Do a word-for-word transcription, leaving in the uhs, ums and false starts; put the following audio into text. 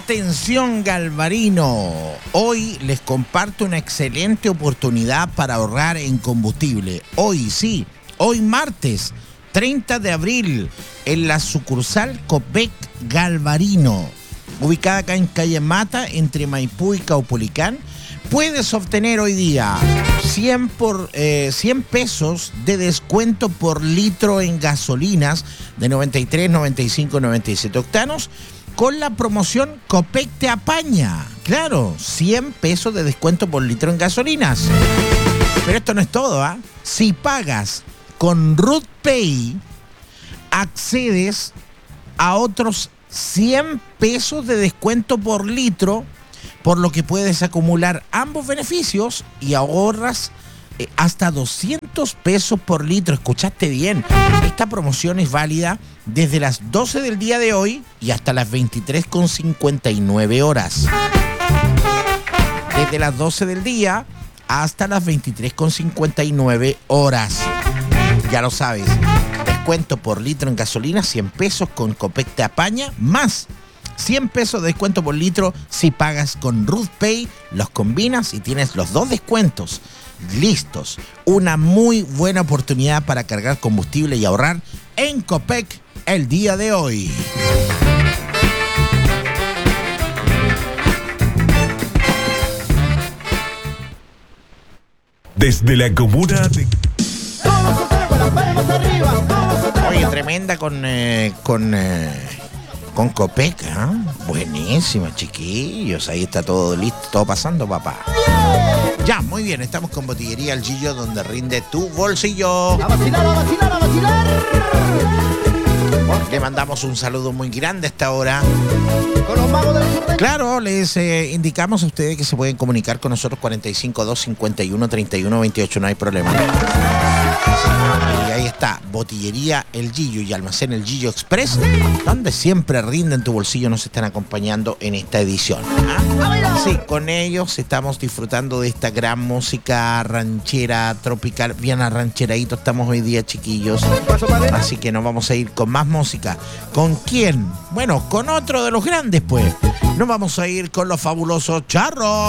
Atención Galvarino, hoy les comparto una excelente oportunidad para ahorrar en combustible. Hoy sí, hoy martes treinta de abril en la sucursal Copec Galvarino, ubicada acá en calle Mata entre Maipú y Caupolicán. Puedes obtener hoy día cien, por, eh, cien pesos de descuento por litro en gasolinas de noventa y tres, noventa y cinco, noventa y siete octanos con la promoción Copec te apaña. Claro, cien pesos de descuento por litro en gasolinas. Pero esto no es todo, ¿ah? ¿eh? Si pagas con Ruth Pay, accedes a otros cien pesos de descuento por litro, por lo que puedes acumular ambos beneficios y ahorras eh, hasta doscientos pesos por litro. Escuchaste bien, esta promoción es válida desde las doce del día de hoy y hasta las veintitrés con cincuenta y nueve horas. Desde las doce del día hasta las veintitrés con cincuenta y nueve horas. Ya lo sabes, descuento por litro en gasolina, cien pesos con Copec te apaña, más cien pesos de descuento por litro si pagas con Ruth Pay, los combinas y tienes los dos descuentos listos. Una muy buena oportunidad para cargar combustible y ahorrar en Copec el día de hoy. Desde la comuna de... Oye, tremenda con... Eh, con eh... Con Copec, ¿eh? Buenísima, chiquillos. Ahí está todo listo, todo pasando, papá. Ya, muy bien, estamos con Botillería El Gillo, donde rinde tu bolsillo. A vacilar, a vacilar, a vacilar. Le mandamos un saludo muy grande a esta hora. Con los magos del sur de... Claro, les eh, indicamos a ustedes que se pueden comunicar con nosotros cuarenta y cinco, dos cincuenta y uno, treinta y uno veintiocho, no hay problema. Y ahí está, Botillería El Gillo y Almacén El Gillo Express, donde siempre rinden tu bolsillo, nos están acompañando en esta edición. ¿Ah? Sí, con ellos estamos disfrutando de esta gran música ranchera, tropical, bien arrancheradito estamos hoy día, chiquillos. Así que nos vamos a ir con más música. ¿Con quién? Bueno, con otro de los grandes, pues. Nos vamos a ir con los fabulosos Charros.